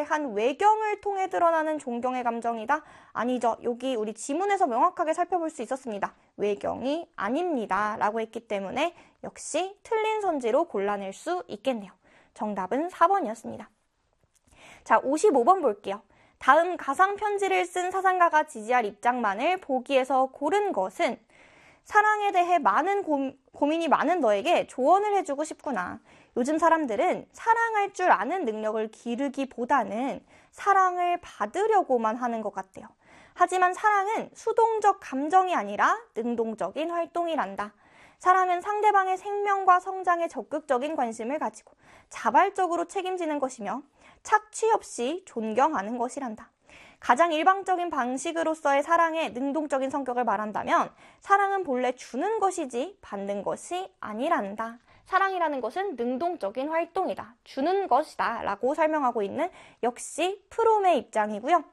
대한 외경을 통해 드러나는 존경의 감정이다? 아니죠. 여기 우리 지문에서 명확하게 살펴볼 수 있었습니다. 외경이 아닙니다. 라고 했기 때문에 역시 틀린 선지로 골라낼 수 있겠네요. 정답은 4번이었습니다. 자, 55번 볼게요. 다음 가상 편지를 쓴 사상가가 지지할 입장만을 보기에서 고른 것은 사랑에 대해 많은 고민이 많은 너에게 조언을 해주고 싶구나. 요즘 사람들은 사랑할 줄 아는 능력을 기르기보다는 사랑을 받으려고만 하는 것 같대요. 하지만 사랑은 수동적 감정이 아니라 능동적인 활동이란다. 사랑은 상대방의 생명과 성장에 적극적인 관심을 가지고 자발적으로 책임지는 것이며 착취 없이 존경하는 것이란다. 가장 일방적인 방식으로서의 사랑의 능동적인 성격을 말한다면 사랑은 본래 주는 것이지 받는 것이 아니란다. 사랑이라는 것은 능동적인 활동이다. 주는 것이다. 라고 설명하고 있는 역시 프롬의 입장이고요.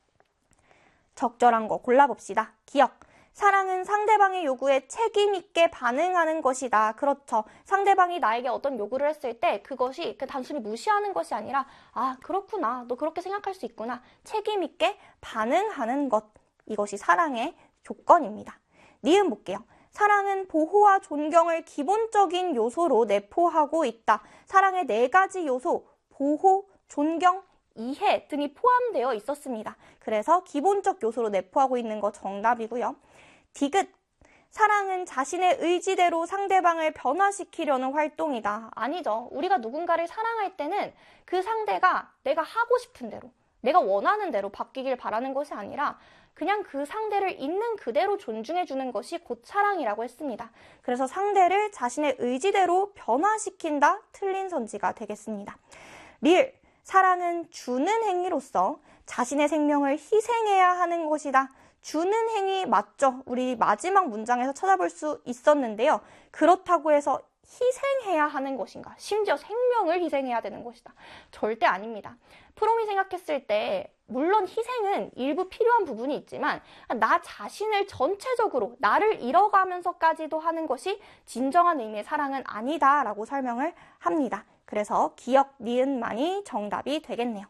적절한 거 골라봅시다. 기억. 사랑은 상대방의 요구에 책임 있게 반응하는 것이다. 그렇죠. 상대방이 나에게 어떤 요구를 했을 때 그것이 단순히 무시하는 것이 아니라 아, 그렇구나. 너 그렇게 생각할 수 있구나. 책임 있게 반응하는 것. 이것이 사랑의 조건입니다. 니은 볼게요. 사랑은 보호와 존경을 기본적인 요소로 내포하고 있다. 사랑의 4가지 요소, 보호, 존경, 이해 등이 포함되어 있었습니다. 그래서 기본적 요소로 내포하고 있는 거 정답이고요. 디귿. 사랑은 자신의 의지대로 상대방을 변화시키려는 활동이다. 아니죠. 우리가 누군가를 사랑할 때는 그 상대가 내가 하고 싶은 대로, 내가 원하는 대로 바뀌길 바라는 것이 아니라 그냥 그 상대를 있는 그대로 존중해주는 것이 곧 사랑이라고 했습니다. 그래서 상대를 자신의 의지대로 변화시킨다. 틀린 선지가 되겠습니다. 리을. 사랑은 주는 행위로서 자신의 생명을 희생해야 하는 것이다. 주는 행위 맞죠? 우리 마지막 문장에서 찾아볼 수 있었는데요. 그렇다고 해서 희생해야 하는 것인가? 심지어 생명을 희생해야 되는 것이다. 절대 아닙니다. 프롬이 생각했을 때 물론 희생은 일부 필요한 부분이 있지만 나 자신을 전체적으로 나를 잃어가면서까지도 하는 것이 진정한 의미의 사랑은 아니다 라고 설명을 합니다. 그래서 기억, 니은만이 정답이 되겠네요.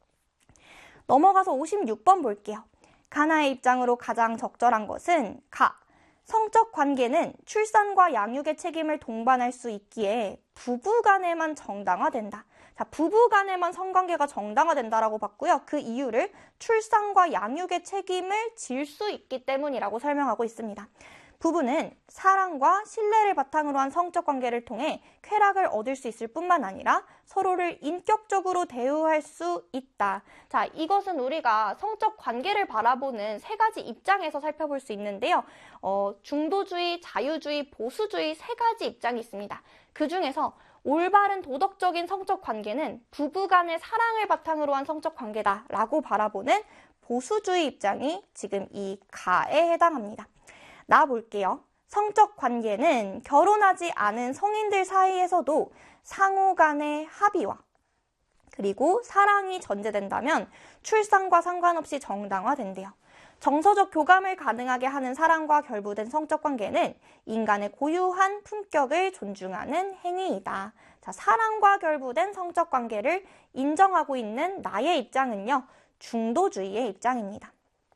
넘어가서 56번 볼게요. 가나의 입장으로 가장 적절한 것은 가. 성적 관계는 출산과 양육의 책임을 동반할 수 있기에 부부간에만 정당화된다. 자, 부부간에만 성관계가 정당화된다라고 봤고요. 그 이유를 출산과 양육의 책임을 질 수 있기 때문이라고 설명하고 있습니다. 부부는 사랑과 신뢰를 바탕으로 한 성적 관계를 통해 쾌락을 얻을 수 있을 뿐만 아니라 서로를 인격적으로 대우할 수 있다. 자, 이것은 우리가 성적 관계를 바라보는 3가지 입장에서 살펴볼 수 있는데요. 중도주의, 자유주의, 보수주의 3가지 입장이 있습니다. 그 중에서 올바른 도덕적인 성적 관계는 부부 간의 사랑을 바탕으로 한 성적 관계다라고 바라보는 보수주의 입장이 지금 이 가에 해당합니다. 나 볼게요. 성적 관계는 결혼하지 않은 성인들 사이에서도 상호 간의 합의와 그리고 사랑이 전제된다면 출산과 상관없이 정당화된대요. 정서적 교감을 가능하게 하는 사랑과 결부된 성적 관계는 인간의 고유한 품격을 존중하는 행위이다. 자, 사랑과 결부된 성적 관계를 인정하고 있는 나의 입장은요, 중도주의의 입장입니다.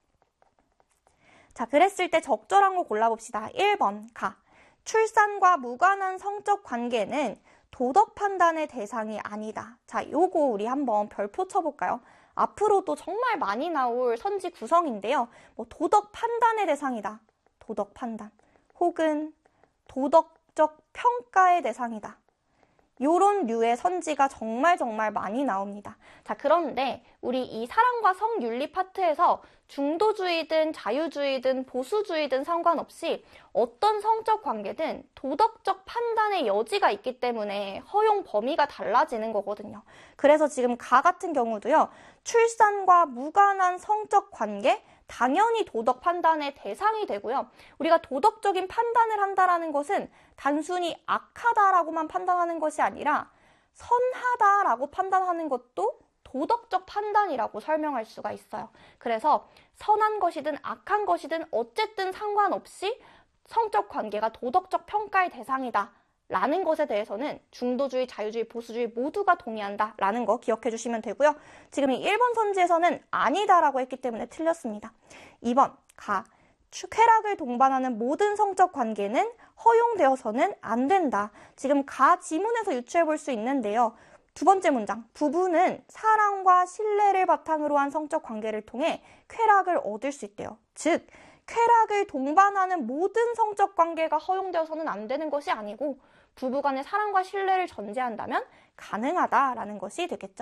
자, 그랬을 때 적절한 거 골라봅시다. 1번 가. 출산과 무관한 성적 관계는 도덕 판단의 대상이 아니다. 자, 요거 우리 한번 별표 쳐볼까요? 앞으로도 정말 많이 나올 선지 구성인데요. 도덕 판단의 대상이다. 도덕 판단. 혹은 도덕적 평가의 대상이다. 요런 류의 선지가 정말 많이 나옵니다. 자, 그런데 우리 이 사랑과 성윤리 파트에서 중도주의든 자유주의든 보수주의든 상관없이 어떤 성적 관계든 도덕적 판단의 여지가 있기 때문에 허용 범위가 달라지는 거거든요. 그래서 지금 가 같은 경우도요. 출산과 무관한 성적 관계, 당연히 도덕 판단의 대상이 되고요. 우리가 도덕적인 판단을 한다라는 것은 단순히 악하다라고만 판단하는 것이 아니라 선하다라고 판단하는 것도 도덕적 판단이라고 설명할 수가 있어요. 그래서 선한 것이든 악한 것이든 어쨌든 상관없이 성적 관계가 도덕적 평가의 대상이다 라는 것에 대해서는 중도주의, 자유주의, 보수주의 모두가 동의한다 라는 거 기억해 주시면 되고요. 지금 이 1번 선지에서는 아니다라고 했기 때문에 틀렸습니다. 2번 가. 쾌락을 동반하는 모든 성적 관계는 허용되어서는 안 된다. 지금 가 지문에서 유추해 볼 수 있는데요. 두 번째 문장, 부부는 사랑과 신뢰를 바탕으로 한 성적 관계를 통해 쾌락을 얻을 수 있대요. 즉, 쾌락을 동반하는 모든 성적 관계가 허용되어서는 안 되는 것이 아니고 부부 간의 사랑과 신뢰를 전제한다면 가능하다라는 것이 되겠죠.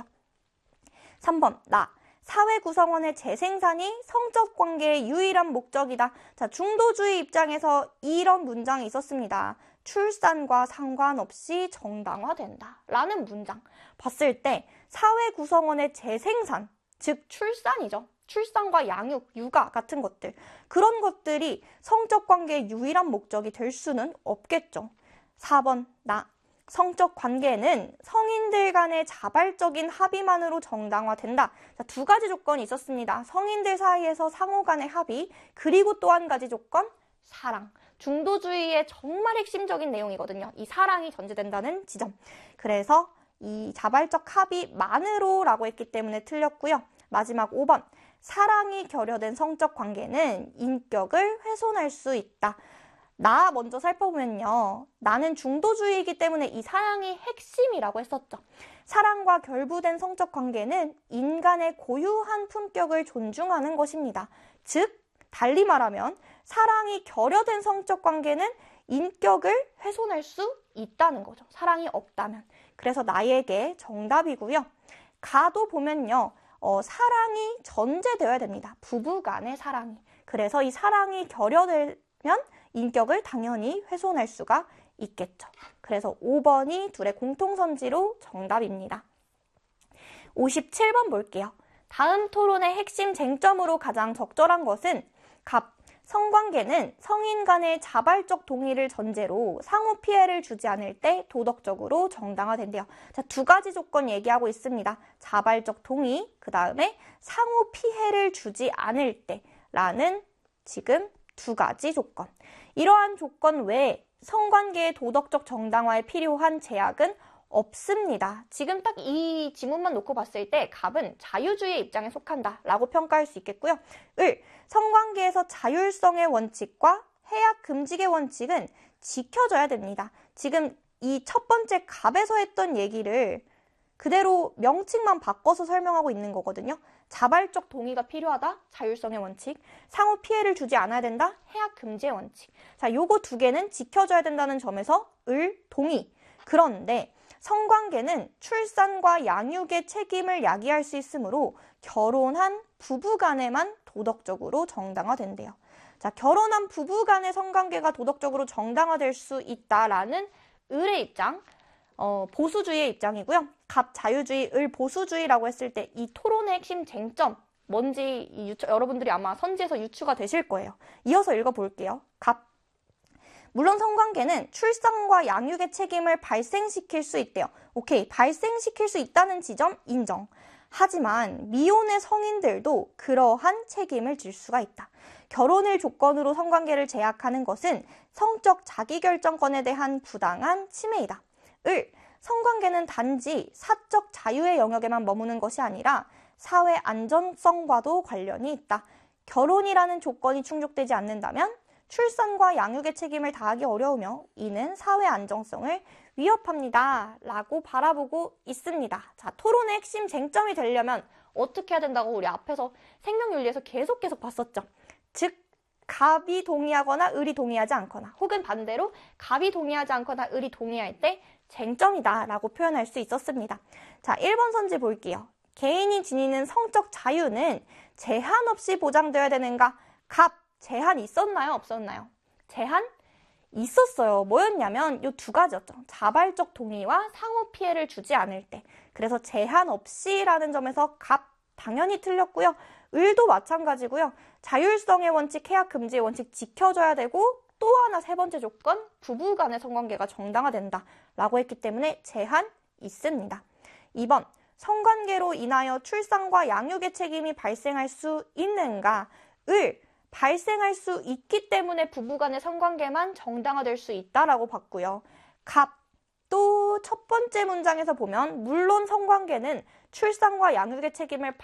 3번, 나. 사회 구성원의 재생산이 성적 관계의 유일한 목적이다. 자, 중도주의 입장에서 이런 문장이 있었습니다. 출산과 상관없이 정당화된다. 라는 문장. 봤을 때 사회 구성원의 재생산, 즉 출산이죠. 출산과 양육, 육아 같은 것들. 그런 것들이 성적 관계의 유일한 목적이 될 수는 없겠죠. 4번, 나. 성적 관계는 성인들 간의 자발적인 합의만으로 정당화된다. 자, 두 가지 조건이 있었습니다. 성인들 사이에서 상호 간의 합의, 그리고 또 한 가지 조건, 사랑. 중도주의의 정말 핵심적인 내용이거든요. 이 사랑이 전제된다는 지점. 그래서 이 자발적 합의만으로라고 했기 때문에 틀렸고요. 마지막 5번. 사랑이 결여된 성적 관계는 인격을 훼손할 수 있다. 나 먼저 살펴보면요. 나는 중도주의이기 때문에 이 사랑이 핵심이라고 했었죠. 사랑과 결부된 성적 관계는 인간의 고유한 품격을 존중하는 것입니다. 즉, 달리 말하면 사랑이 결여된 성적 관계는 인격을 훼손할 수 있다는 거죠. 사랑이 없다면. 그래서 나에게 정답이고요. 가도 보면요. 사랑이 전제되어야 됩니다. 부부 간의 사랑이. 그래서 이 사랑이 결여되면 인격을 당연히 훼손할 수가 있겠죠. 그래서 5번이 둘의 공통선지로 정답입니다. 57번 볼게요. 다음 토론의 핵심 쟁점으로 가장 적절한 것은 갑. 성관계는 성인 간의 자발적 동의를 전제로 상호 피해를 주지 않을 때 도덕적으로 정당화된대요. 자, 두 가지 조건 얘기하고 있습니다. 자발적 동의, 그 다음에 상호 피해를 주지 않을 때라는 지금 두 가지 조건. 이러한 조건 외에 성관계의 도덕적 정당화에 필요한 제약은 없습니다. 지금 딱 이 지문만 놓고 봤을 때 갑은 자유주의의 입장에 속한다 라고 평가할 수 있겠고요. 을, 성관계에서 자율성의 원칙과 해약 금직의 원칙은 지켜져야 됩니다. 지금 이 첫 번째 갑에서 했던 얘기를 그대로 명칭만 바꿔서 설명하고 있는 거거든요. 자발적 동의가 필요하다. 자율성의 원칙. 상호 피해를 주지 않아야 된다. 해약 금지의 원칙. 자, 요거 두 개는 지켜져야 된다는 점에서 을, 동의. 그런데 성관계는 출산과 양육의 책임을 야기할 수 있으므로 결혼한 부부 간에만 도덕적으로 정당화된대요. 자, 결혼한 부부 간의 성관계가 도덕적으로 정당화될 수 있다라는 을의 입장, 보수주의의 입장이고요. 갑 자유주의, 을 보수주의라고 했을 때 이 토론의 핵심 쟁점 뭔지 여러분들이 아마 선지에서 유추가 되실 거예요. 이어서 읽어볼게요. 갑. 물론 성관계는 출산과 양육의 책임을 발생시킬 수 있대요. 오케이, 발생시킬 수 있다는 지점 인정. 하지만 미혼의 성인들도 그러한 책임을 질 수가 있다. 결혼을 조건으로 성관계를 제약하는 것은 성적 자기결정권에 대한 부당한 침해이다. 을, 성관계는 단지 사적 자유의 영역에만 머무는 것이 아니라 사회 안전성과도 관련이 있다. 결혼이라는 조건이 충족되지 않는다면 출산과 양육의 책임을 다하기 어려우며 이는 사회 안정성을 위협합니다. 라고 바라보고 있습니다. 자, 토론의 핵심 쟁점이 되려면 어떻게 해야 된다고 우리 앞에서 생명윤리에서 계속 봤었죠. 즉, 갑이 동의하거나 을이 동의하지 않거나 혹은 반대로 갑이 동의하지 않거나 을이 동의할 때 쟁점이다 라고 표현할 수 있었습니다. 자, 1번 선지 볼게요. 개인이 지니는 성적 자유는 제한 없이 보장되어야 되는가? 갑, 제한 있었나요? 없었나요? 제한 있었어요. 뭐였냐면 이 두 가지였죠. 자발적 동의와 상호 피해를 주지 않을 때. 그래서 제한 없이라는 점에서 갑 당연히 틀렸고요. 을도 마찬가지고요. 자율성의 원칙, 해약 금지의 원칙 지켜줘야 되고 또 하나 세 번째 조건, 부부 간의 성관계가 정당화된다 라고 했기 때문에 제한 있습니다. 2번, 성관계로 인하여 출산과 양육의 책임이 발생할 수 있는가? 을, 발생할 수 있기 때문에 부부 간의 성관계만 정당화될 수 있다라고 봤고요. 갑. 또 첫 번째 문장에서 보면 물론 성관계는 출산과 양육의 책임을